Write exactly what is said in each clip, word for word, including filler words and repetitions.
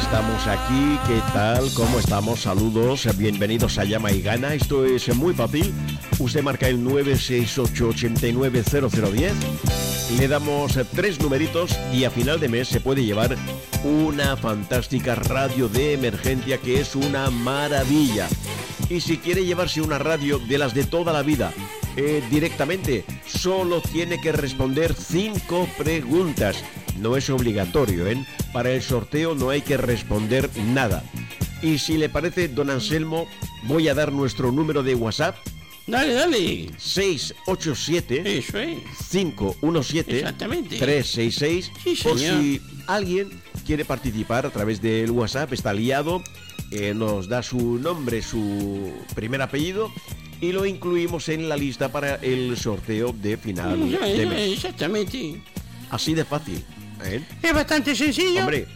estamos aquí. ¿Qué tal? ¿Cómo estamos? Saludos, bienvenidos a Llama y Gana. Esto es muy fácil. Usted marca el nueve seis ocho, ocho nueve cero cero uno cero. Le damos tres numeritos y a final de mes se puede llevar una fantástica radio de emergencia que es una maravilla. Y si quiere llevarse una radio de las de toda la vida, eh, directamente, solo tiene que responder cinco preguntas. No es obligatorio, ¿eh? Para el sorteo no hay que responder nada. Y si le parece, don Anselmo, voy a dar nuestro número de WhatsApp. Dale, dale. seis ocho siete, Eso es. cinco uno siete, Exactamente. tres seis seis. Sí, Por señor. si alguien quiere participar a través del WhatsApp, está liado, eh, nos da su nombre, su primer apellido y lo incluimos en la lista para el sorteo de final Ya, de ya, mes. Exactamente. Así de fácil, ¿eh? Es bastante sencillo. Hombre,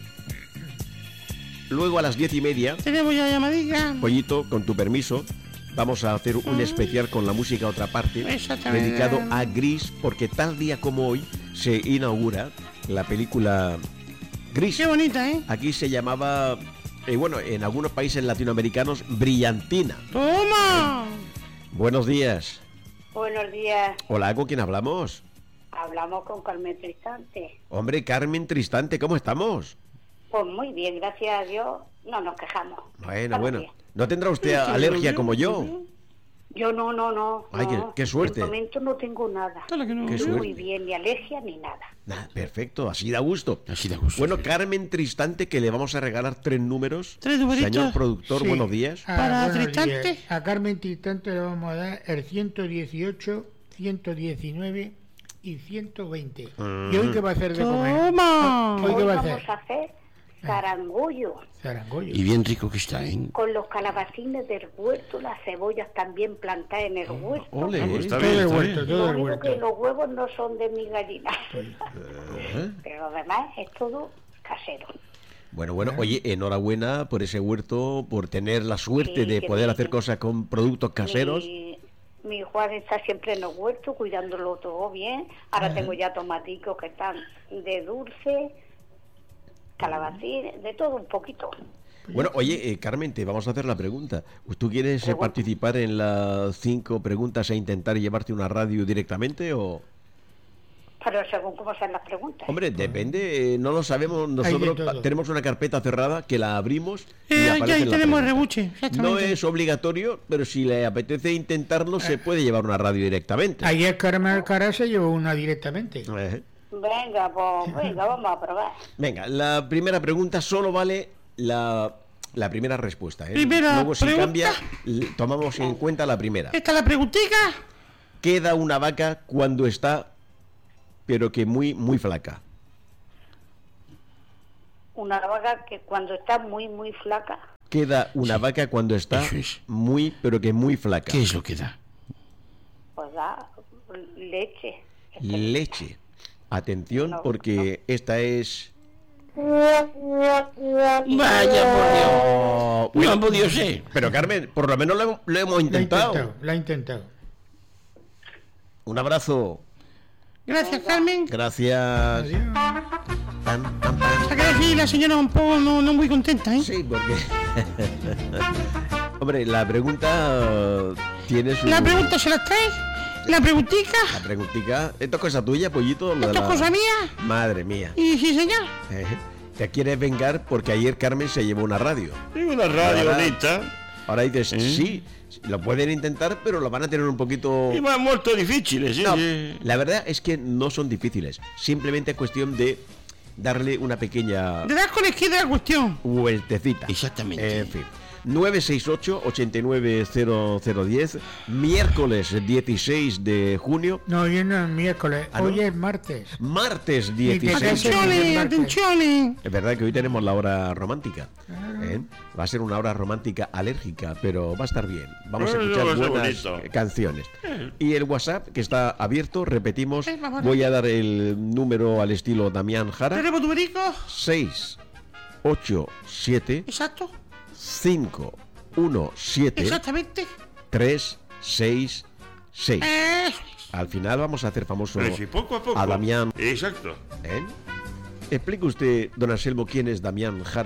luego a las diez y media, Tenemos ya llamadita. Pollito, con tu permiso, vamos a hacer un especial con la música a otra parte, Exactamente. dedicado a Gris, porque tal día como hoy se inaugura la película Gris. Qué bonita, ¿eh? Aquí se llamaba, eh, bueno, en algunos países latinoamericanos, Brillantina. ¡Toma! Buenos días. Buenos días, Hola, ¿con quién hablamos? hablamos con Carmen Tristante. Hombre, Carmen Tristante, ¿cómo estamos? Pues muy bien, gracias a Dios, no nos quejamos. Bueno, Estamos bueno. bien. ¿No tendrá usted alergia como yo? Yo no, no, no. Ay, qué- no. qué suerte. De momento no tengo nada. Claro que no. Qué Estoy muy suerte. bien, ni alergia ni nada. Nah, perfecto, así da gusto. Así da gusto. Bueno, Carmen Tristante, que le vamos a regalar tres números. Tres numeritos. Señor productor, Sí. buenos días. Ah, Para buenos Tristante. días. A Carmen Tristante le vamos a dar el ciento dieciocho, ciento diecinueve y ciento veinte. Mm. ¿Y hoy qué va a hacer de comer? Toma. Hoy Hoy qué va a vamos hacer. a hacer zarangollo Zarangollo. Y bien rico que está, ¿eh? con los calabacines del huerto, las cebollas también plantadas en el huerto. Ole, Ah, pues está Todo bien, el está huerto, bien. todo Lo el único que huerto. los huevos no son de mi gallina. ¿Eh? Pero lo demás es todo casero. Bueno, bueno, oye, enhorabuena por ese huerto, por tener la suerte Sí, de que poder sí. hacer cosas con productos caseros. Mi, mi Juan está siempre en el huerto, cuidándolo todo bien. Ahora tengo ya tomaticos que están de dulce, calabacín, de todo un poquito. Bueno, oye, eh, Carmen, te vamos a hacer la pregunta. ¿Tú quieres eh, Pregunta. participar en las cinco preguntas e intentar llevarte una radio directamente o...? Pero según cómo sean las preguntas. Hombre, depende, eh, no lo sabemos. Nosotros todo. pa- tenemos una carpeta cerrada que la abrimos y Eh, ya aparece ahí en la tenemos el pregunta. rebuche. Exactamente. No es obligatorio, pero si le apetece intentarlo, se puede llevar una radio directamente. Ayer Carmen Alcaraz se llevó una directamente. Eh, Venga, pues venga, vamos a probar. Venga, la primera pregunta solo vale la, la primera respuesta. ¿eh? Primera Luego, si pregunta. cambia, l- tomamos en cuenta la primera. Esta es la preguntita. Queda una vaca cuando está, pero que muy, muy flaca. Una vaca que cuando está muy, muy flaca, Queda una vaca cuando está eso es. muy, pero que muy flaca. ¿Qué es lo que da? pues da leche. Leche. Atención, No, porque esta es... Vaya por Dios. Oh, No bueno, ha podido ser. pero Carmen, por lo menos lo, hemos- lo hemos La ha intentado. intentado, la ha intentado. Un abrazo. Gracias, Carmen. Gracias. Adiós. Tan, tan, tan. O sea que aquí la señora un poco no, no muy contenta, ¿eh? Sí, porque... Hombre, la pregunta uh, tiene su... La pregunta se la trae. La preguntica. La preguntica... ¿Esto es cosa tuya, pollito? Lo de Esto es la- cosa mía. Madre mía. Y sí, señor. Eh, Te quieres vengar porque ayer Carmen se llevó una radio. Y una radio bonita. Ahora dices, ¿Eh? sí, lo pueden intentar, pero lo van a tener un poquito... Y más molto difíciles, ¿sí? No, sí. la verdad es que no son difíciles. Simplemente es cuestión de darle una pequeña De dar con la izquierda la cuestión. vueltecita. Exactamente. En fin. nueve seis ocho, ocho nueve cero cero uno cero, miércoles dieciséis de junio, No, hoy no es miércoles, ¿Ah, no? hoy es martes. martes Y dieciséis. te Atenciones, martes. atenciones. Es verdad que hoy tenemos la hora romántica. ¿eh? Va a ser una hora romántica alérgica, pero va a estar bien. Vamos a Eh, escuchar va a ser buenas bonito. eh, canciones. Y el WhatsApp, que está abierto, repetimos, Eh, vamos. voy a dar el número al estilo Damián Jara, Tenemos numerico. seis ocho siete Exacto. cinco uno siete Exactamente. tres seis seis. Eh, Al final vamos a hacer famoso Pero si poco a poco. a Damián. Exacto. ¿eh? Explique usted, don Anselmo, quién es Damián Jara.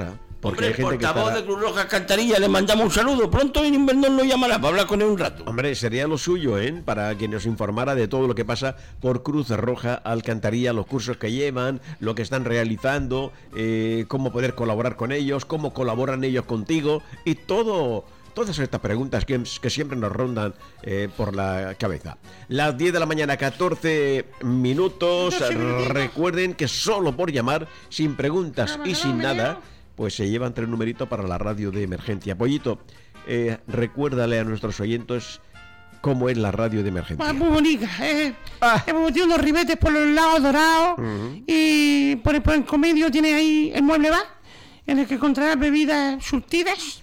Porque Hombre, hay gente que portavoz está... de Cruz Roja Alcantarilla, le mandamos un saludo. Pronto en invierno lo llamará para hablar con él un rato. Hombre, sería lo suyo, ¿eh? Para que nos informara de todo lo que pasa por Cruz Roja Alcantarilla, los cursos que llevan, lo que están realizando, eh, cómo poder colaborar con ellos, cómo colaboran ellos contigo y todo... Todas estas preguntas que, que siempre nos rondan eh, por la cabeza. Las diez de la mañana, catorce minutos. Recuerden que solo por llamar, sin preguntas y sin nada, pues se llevan tres numeritos para la radio de emergencia. Pollito, eh, recuérdale a nuestros oyentes cómo es la radio de emergencia. Ah, muy bonita. Eh. Ah. Hemos metido unos ribetes por los lados dorados. Uh-huh. Y por el, por el comedio tiene ahí el mueble bar, en el que encontrarás bebidas surtidas.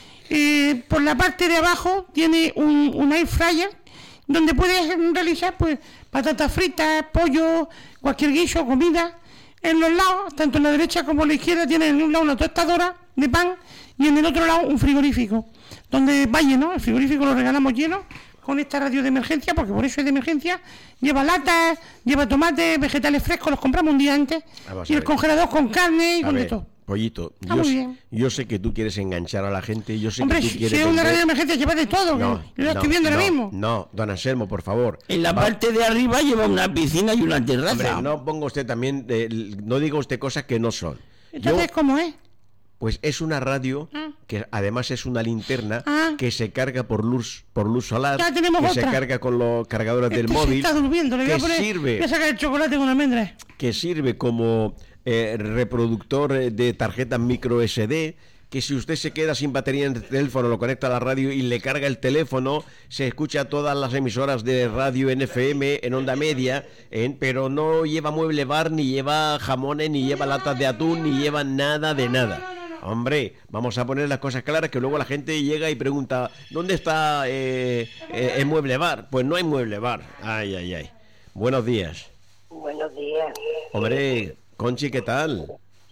Eh, por la parte de abajo tiene un, un air fryer donde puedes realizar pues patatas fritas, pollo, cualquier guiso, comida. En los lados, tanto en la derecha como en la izquierda, tiene en un lado una tostadora de pan y en el otro lado un frigorífico, donde va lleno, el frigorífico lo regalamos lleno con esta radio de emergencia, porque por eso es de emergencia. Lleva latas, lleva tomates, vegetales frescos, los compramos un día antes, y el congelador con carne y a con ver, de todo. Pollito, Está yo, muy sé- bien. yo sé que tú quieres enganchar a la gente, yo sé Hombre, que tú si quieres es una vender- radio de emergencia, lleva de todo, No, que yo lo no, estoy viendo ahora no, mismo. No, don Anselmo, por favor. En la Va- parte de arriba lleva una piscina y una terraza. Hombre, no ponga usted también, eh, no diga usted cosas que no son. Yo, Entonces, ¿cómo es? pues es una radio Ah. que además es una linterna Ah. que se carga por luz por luz solar, Ya tenemos que otra. se carga con los cargadores del Este móvil, se está durmiendo, le voy a que poner, sirve, voy a sacar el chocolate con almendras. que sirve como eh, reproductor eh, de tarjetas micro S D, que si usted se queda sin batería en el teléfono, lo conecta a la radio y le carga el teléfono, se escucha todas las emisoras de radio en F M, en onda media, ¿eh? Pero no lleva mueble bar, ni lleva jamones, ni lleva latas de atún, ni lleva nada de nada. Hombre, vamos a poner las cosas claras, que luego la gente llega y pregunta, ¿dónde está eh, eh, el mueble bar? Pues no hay mueble bar. Ay, ay, ay. Buenos días. Buenos días. Hombre, Conchi, ¿qué tal?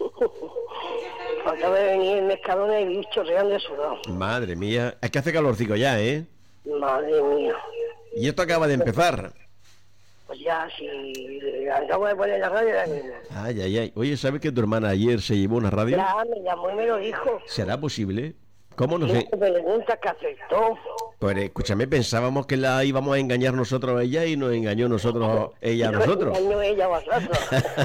Acaba de venir el Mercadona y vi chorreando de sudor. Madre mía, es que hace calorcico ya, ¿eh? Madre mía. Y esto acaba de empezar. Pues ya, si acabo de poner la radio, ya, Ay, ay, ay. Oye, ¿sabes que tu hermana ayer se llevó una radio? ya me llamó y me lo dijo. ¿Será posible? ¿Cómo no Y sé? me pregunta que aceptó. Pues escúchame, pensábamos que la íbamos a engañar nosotros a ella y nos engañó nosotros ella a nosotros. Engañó ella a vosotros.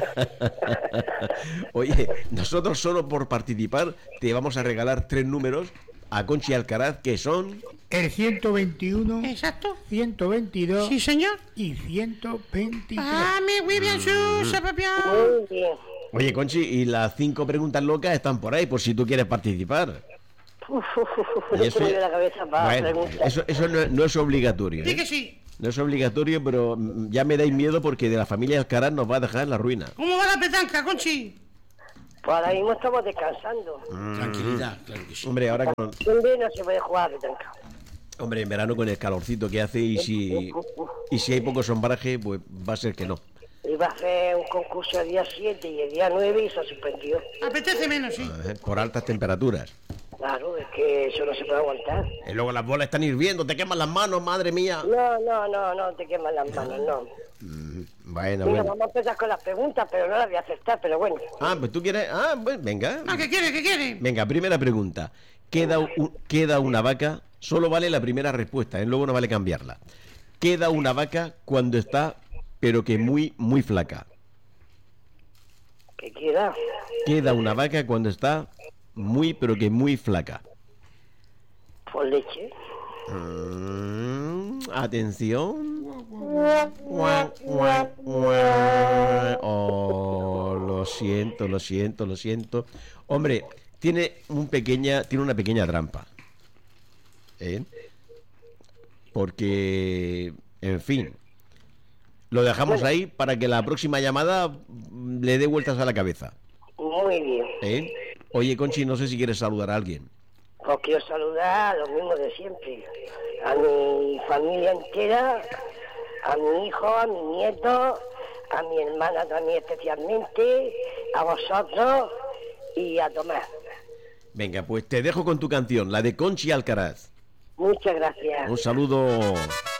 Oye, nosotros solo por participar te vamos a regalar tres números a Conchi Alcaraz, que son... El ciento veintiuno, Exacto. ciento veintidós Sí, señor. y ciento veintitrés. Ah, mi muy bien, Susa, papián. Muy bien. Oye, Conchi, y las cinco preguntas locas están por ahí, por si tú quieres participar. Uf, uf, uf, Y no eso- tengo la cabeza para Bueno, preguntar. eso, eso no, no es obligatorio, Di que ¿eh? sí. No es obligatorio, pero mm, ya me dais miedo porque de la familia Alcaraz nos va a dejar en la ruina. ¿Cómo va la petanca, Conchi? Pues ahora mismo estamos descansando. Tranquilidad, claro que sí. Hombre, ahora con, ¿Dónde no se puede jugar de tranca? hombre, en verano con el calorcito que hace y si y si hay poco sombraje, pues va a ser que no. Iba a hacer un concurso el día siete y el día nueve y se suspendió. Apetece menos, sí. ¿eh? Por altas temperaturas. Claro, es que eso no se puede aguantar. Y luego las bolas están hirviendo, te queman las manos, madre mía. No, no, no, no te queman las manos, no. Bueno, Mira, bueno. vamos a empezar con las preguntas, pero no las voy a aceptar, pero bueno. Ah, pues tú quieres... Ah, pues venga. Ah, ¿qué quiere, qué quiere? Venga, primera pregunta. Queda, un- queda una vaca, solo vale la primera respuesta, ¿eh? Luego no vale cambiarla. Queda una vaca cuando está, pero que muy, muy flaca. ¿Qué queda? Queda una vaca cuando está muy, pero que muy flaca. Por leche. Mm, atención. Guau, guau, guau. Oh, lo siento, lo siento, lo siento. Hombre, tiene un pequeña, tiene una pequeña trampa. ¿Eh? Porque, en fin, lo dejamos ahí para que la próxima llamada mm, le dé vueltas a la cabeza. Muy bien. ¿Eh? Oye, Conchi, no sé si quieres saludar a alguien. Pues quiero saludar a los mismos de siempre. A mi familia entera, a mi hijo, a mi nieto, a mi hermana también especialmente, a vosotros y a Tomás. Venga, pues te dejo con tu canción, la de Conchi Alcaraz. Muchas gracias. Un saludo.